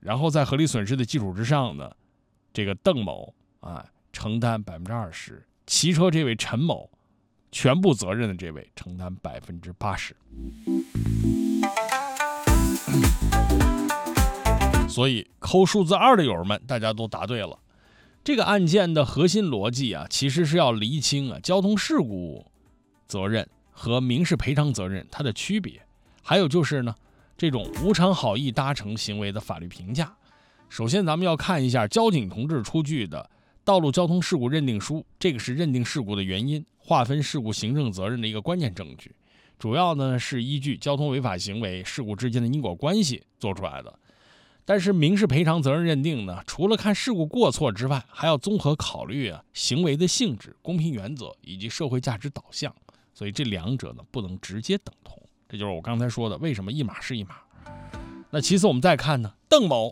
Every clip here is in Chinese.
然后在合理损失的基础之上呢，这个邓某承担20%，骑车这位陈某全部责任的这位承担80%。所以抠数字2的友们，大家都答对了。这个案件的核心逻辑其实是要厘清交通事故责任和民事赔偿责任它的区别，还有就是呢，这种无偿好意搭乘行为的法律评价。首先咱们要看一下交警同志出具的道路交通事故认定书，这个是认定事故的原因，划分事故行政责任的一个关键证据，主要呢是依据交通违法行为事故之间的因果关系做出来的。但是民事赔偿责任认定呢，除了看事故过错之外，还要综合考虑行为的性质、公平原则以及社会价值导向，所以这两者呢不能直接等同。这就是我刚才说的为什么一码是一码。那其次我们再看呢，邓某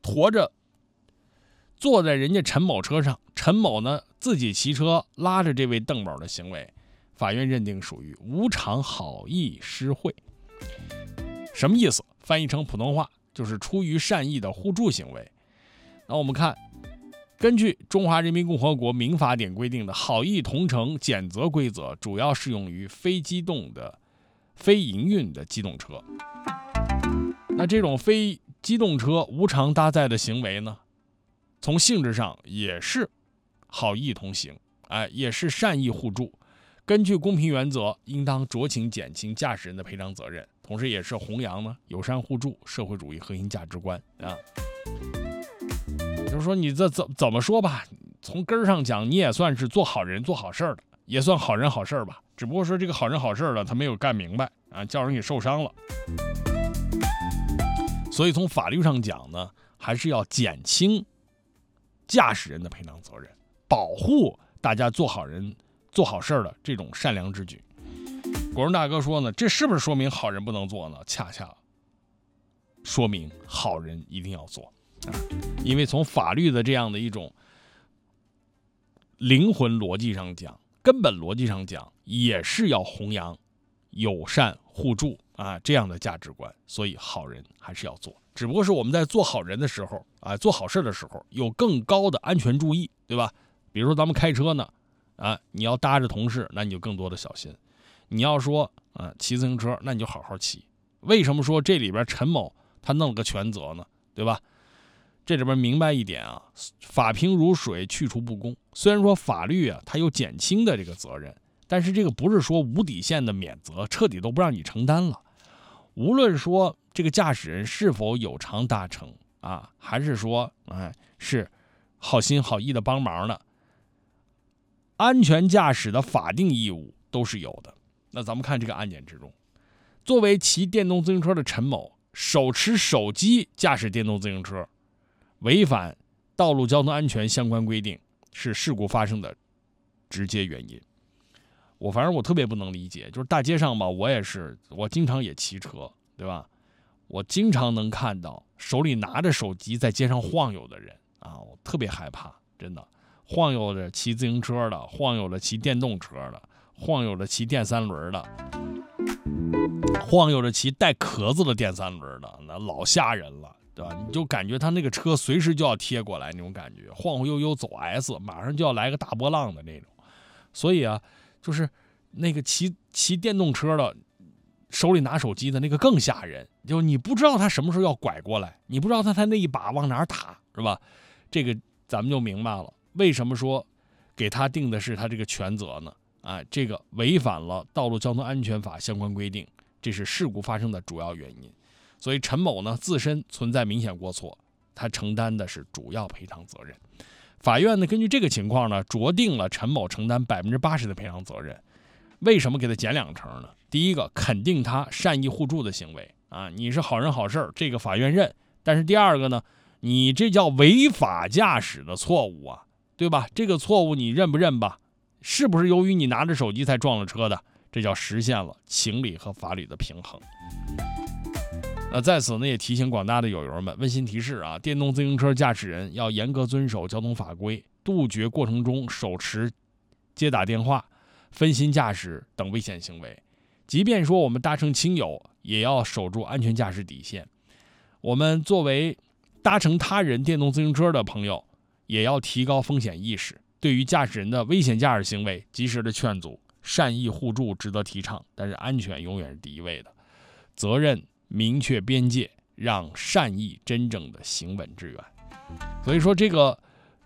坐在人家陈某车上，陈某呢自己骑车拉着这位邓某的行为，法院认定属于无偿好意施惠。什么意思？翻译成普通话就是出于善意的互助行为。那我们看，根据中华人民共和国民法典规定的好意同乘减责规则，主要适用于非营运的机动车。那这种非机动车无偿搭载的行为呢，从性质上也是好意同行，也是善意互助。根据公平原则，应当酌情减轻驾驶人的赔偿责任，同时也是弘扬呢友善互助社会主义核心价值观就是说你这怎么说吧，从根儿上讲，你也算是做好人做好事的，也算好人好事吧。只不过说这个好人好事的他没有干明白叫人给受伤了。所以从法律上讲呢，还是要减轻驾驶人的赔偿责任，保护大家做好人做好事的这种善良之举。果仁大哥说呢，这是不是说明好人不能做呢？恰恰说明好人一定要做因为从法律的这样的一种灵魂逻辑上讲，根本逻辑上讲，也是要弘扬友善互助这样的价值观，所以好人还是要做。只不过是我们在做好人的时候做好事的时候有更高的安全注意，对吧？比如说咱们开车呢你要搭着同事，那你就更多的小心。你要说骑自行车，那你就好好骑。为什么说这里边陈某他弄了个全责呢？对吧？这里边明白一点法平如水，去除不公。虽然说法律它有减轻的这个责任，但是这个不是说无底线的免责，彻底都不让你承担了。无论说这个驾驶人是否有偿搭乘还是说是好心好意的帮忙呢，安全驾驶的法定义务都是有的。那咱们看这个案件之中，作为骑电动自行车的陈某，手持手机驾驶电动自行车，违反道路交通安全相关规定，是事故发生的直接原因。反正我特别不能理解，就是大街上吧，我经常也骑车，对吧？我经常能看到手里拿着手机在街上晃悠的人我特别害怕，真的。晃悠着骑自行车的，晃悠着骑电动车的，晃悠着骑电三轮的，晃悠着骑带壳子的电三轮的，那老吓人了，对吧？你就感觉他那个车随时就要贴过来那种感觉，晃晃悠悠走 S， 马上就要来个大波浪的那种。所以就是那个骑电动车的，手里拿手机的那个更吓人，就你不知道他什么时候要拐过来，你不知道他那一把往哪儿打，是吧？这个咱们就明白了，为什么说给他定的是他这个全责呢？这个违反了道路交通安全法相关规定，这是事故发生的主要原因。所以陈某呢自身存在明显过错，他承担的是主要赔偿责任。法院呢根据这个情况呢，酌定了陈某承担80%的赔偿责任。为什么给他减2成呢？第一个，肯定他善意互助的行为你是好人好事，这个法院认。但是第二个呢，你这叫违法驾驶的错误对吧？这个错误你认不认吧？是不是由于你拿着手机才撞了车的？这叫实现了情理和法理的平衡。在此呢，也提醒广大的友们，温馨提示电动自行车驾驶人要严格遵守交通法规，杜绝过程中手持接打电话、分心驾驶等危险行为。即便说我们搭乘亲友，也要守住安全驾驶底线。我们作为搭乘他人电动自行车的朋友也要提高风险意识，对于驾驶人的危险驾驶行为及时的劝阻，善意互助值得提倡，但是安全永远是第一位的。责任明确边界，让善意真正的行稳致远。所以说这个